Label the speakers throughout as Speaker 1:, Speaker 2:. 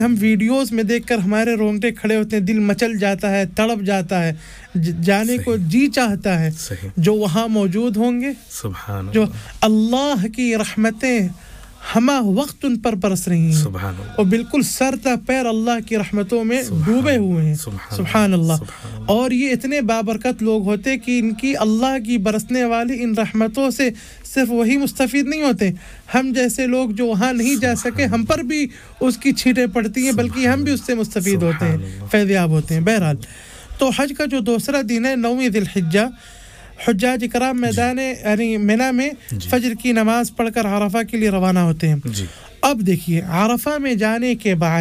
Speaker 1: ہم ویڈیوز میں دیکھ کر ہمارے رونگٹے کھڑے ہوتے ہیں, دل مچل جاتا ہے, تڑپ جاتا ہے, جانے کو جی چاہتا ہے. جو وہاں موجود ہوں گے,
Speaker 2: سبحان
Speaker 1: جو اللہ کی رحمتیں ہمہ وقت ان پر برس رہی ہیں,
Speaker 2: سبحان اللہ,
Speaker 1: اور بالکل سر تا پیر اللہ کی رحمتوں میں ڈوبے ہوئے ہیں. سبحان اللہ. اور یہ اتنے بابرکت لوگ ہوتے کہ ان کی اللہ کی برسنے والی ان رحمتوں سے صرف وہی مستفید نہیں ہوتے, ہم جیسے لوگ جو وہاں نہیں جا سکے ہم پر بھی اس کی چھینٹیں پڑتی ہیں, بلکہ ہم بھی اس سے مستفید ہوتے ہیں, فیض یاب ہوتے ہیں. بہرحال تو حج کا جو دوسرا دن ہے 9 ذی الحجہ, حجاج کرام میدان یعنی منی میں فجر کی نماز پڑھ کر عرفہ کے لیے روانہ ہوتے ہیں. اب دیکھیے عرفہ میں جانے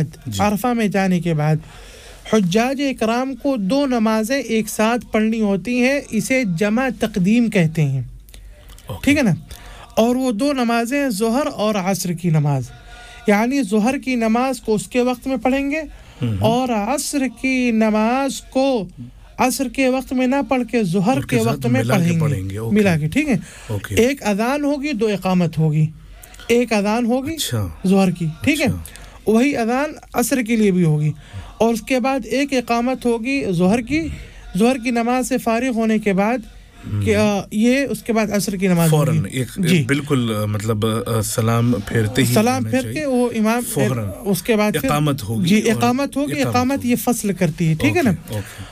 Speaker 1: کے بعد حجاج کرام کو 2 نمازیں ایک ساتھ پڑھنی ہوتی ہیں, اسے جمع تقدیم کہتے ہیں. ٹھیک ہے نا. اور وہ 2 نمازیں ظہر اور عصر کی نماز, یعنی ظہر کی نماز کو اس کے وقت میں پڑھیں گے اور عصر کی نماز کو عصر کے وقت میں نہ پڑھ کے ظہر کے وقت میں پڑھیں گے ملا کے. ٹھیک ہے. ایک اذان ہوگی, 2 اقامت ہوگی. ایک اذان ہوگی ظہر کی, ٹھیک ہے, وہی اذان عصر کے لیے بھی ہوگی, اور اس کے بعد ایک اقامت ہوگی ظہر کی نماز سے فارغ ہونے کے بعد کہ یہ اس کے بعد عصر کی نماز
Speaker 2: فوراً بالکل مطلب سلام پھیر
Speaker 1: کے وہ امام اس کے بعد
Speaker 2: اقامت ہوگی.
Speaker 1: جی اقامت ہوگی. اقامت یہ فصل کرتی ہے. ٹھیک ہے نا.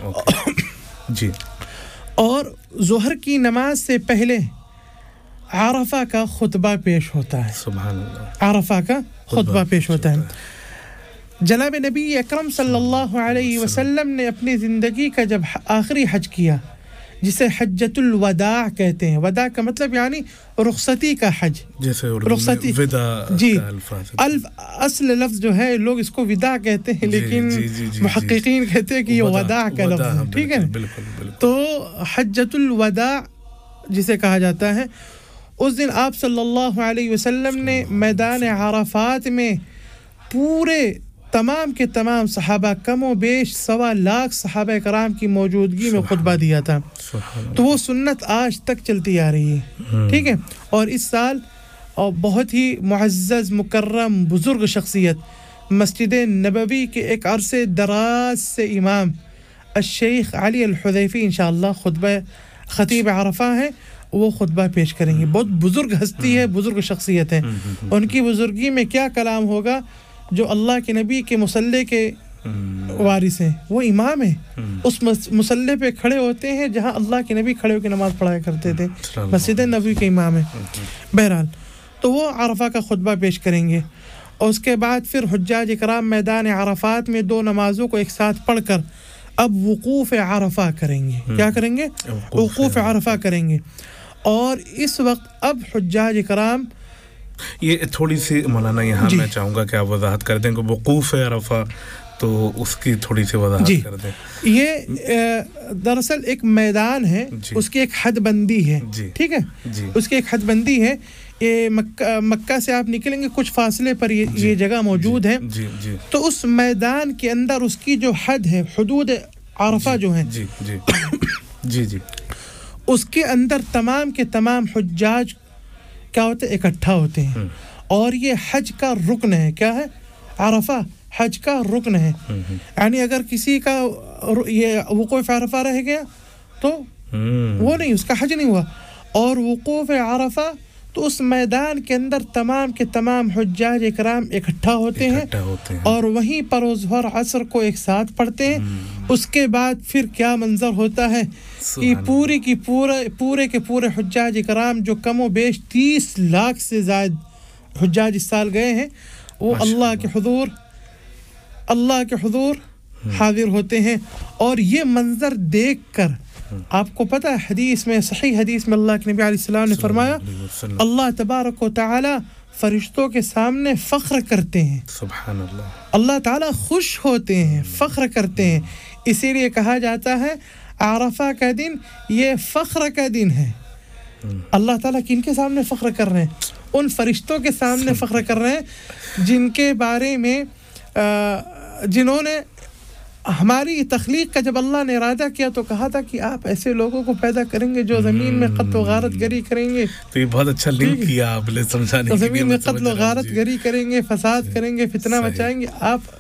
Speaker 2: جی. اور
Speaker 1: ظہر کی نماز سے پہلے عرفہ کا خطبہ پیش ہوتا ہے.
Speaker 2: سبحان اللہ.
Speaker 1: عرفہ کا خطبہ پیش ہوتا ہے. جناب نبی اکرم صلی اللہ علیہ وسلم نے اپنی زندگی کا جب آخری حج کیا, جسے حجۃ الوداع کہتے ہیں, وداع کا مطلب یعنی رخصتی کا حج,
Speaker 2: جیسے
Speaker 1: رخصتی
Speaker 2: وداع
Speaker 1: جی
Speaker 2: کا الفاظ
Speaker 1: اصل لفظ جو ہے لوگ اس کو وداع کہتے ہیں, لیکن محققین کہتے ہیں کہ یہ وداع کا لفظ ہے. ٹھیک ہے.
Speaker 2: بالکل.
Speaker 1: تو حجۃ الوداع جسے کہا جاتا ہے, اس دن آپ صلی اللہ علیہ وسلم نے میدان عرفات میں پورے تمام کے تمام صحابہ, کم و بیش 1.25 لاکھ صحابہ کرام کی موجودگی میں خطبہ دیا تھا. تو وہ سنت آج تک چلتی آ رہی ہے. ٹھیک ہے. اور اس سال بہت ہی معزز مکرم بزرگ شخصیت مسجد نبوی کے ایک عرصے دراز سے امام الشیخ علی الحذیفی انشاءاللہ خطیب عرفہ ہیں, وہ خطبہ پیش کریں گے. بہت بزرگ ہستی ہے, بزرگ شخصیت ہے. ان کی بزرگی میں کیا کلام ہوگا. جو اللہ کے نبی کے مصلی کے وارث ہیں, وہ امام ہیں, اس مصلی پہ کھڑے ہوتے ہیں جہاں اللہ کے نبی کھڑے ہو کے نماز پڑھایا کرتے تھے, مسجد نبوی کے امام ہیں. بہرحال تو وہ عرفہ کا خطبہ پیش کریں گے, اور اس کے بعد پھر حجاج کرام میدان عرفات میں 2 نمازوں کو ایک ساتھ پڑھ کر اب وقوف عرفہ کریں گے. کیا کریں گے؟ وقوف عرفہ کریں گے. اور اس وقت اب حجاج کرام,
Speaker 2: یہ تھوڑی سی مولانا یہاں میں چاہوں گا کہ آپ وضاحت کر دیں کہ وقوف عرفہ, تو اس کی تھوڑی سی وضاحت کر دیں.
Speaker 1: یہ دراصل ایک میدان ہے, اس کی ایک حد بندی ہے. ٹھیک ہے. اس کی ایک حد بندی ہے. یہ مکہ سے آپ نکلیں گے کچھ فاصلے پر یہ جگہ موجود ہے. تو اس میدان کے اندر اس کی جو حد ہے, حدود عرفہ جو ہیں, اس کے اندر تمام کے تمام حجاج کیا ہوتے ہیں, اکٹھا ہوتے ہیں. اور یہ حج کا رکن ہے. کیا ہے؟ عرفہ حج کا رکن ہے. یعنی اگر کسی کا یہ وقوف عرفہ رہ گیا تو وہ نہیں, اس کا حج نہیں ہوا. اور وقوف عرفہ تو اس میدان کے اندر تمام کے تمام حجاج کرام اکٹھا ہوتے ہیں اور وہیں پر ظہر عصر کو ایک ساتھ پڑھتے ہیں. اس کے بعد پھر کیا منظر ہوتا ہے کہ پورے کے پورے حجاج کرام جو کم و بیش 30 لاکھ سے زائد حجاج اس سال گئے ہیں, وہ اللہ کے حضور حاضر ہوتے ہیں. اور یہ منظر دیکھ کر آپ کو پتہ ہے, حدیث میں, صحیح حدیث میں اللہ کے نبی علیہ السلام نے فرمایا, اللہ تبارک و تعالی فرشتوں کے سامنے فخر کرتے ہیں.
Speaker 2: سبحان اللہ.
Speaker 1: اللہ تعالی خوش ہوتے ہیں, فخر کرتے ہیں. اسی لیے کہا جاتا ہے عرفہ کا دن یہ فخر کا دن ہے. اللہ تعالیٰ کن کے سامنے فخر کر رہے ہیں؟ ان فرشتوں کے سامنے فخر کر رہے ہیں جن کے بارے میں جنہوں نے ہماری تخلیق کا جب اللہ نے ارادہ کیا تو کہا تھا کہ آپ ایسے لوگوں کو پیدا کریں گے جو زمین میں قتل و غارت گری کریں گے.
Speaker 2: تو یہ بہت اچھا لنک کیا آپ نے سمجھانے کے لیے.
Speaker 1: زمین میں قتل و غارت گری کریں گے, فساد کریں گے, فتنہ مچائیں گے. آپ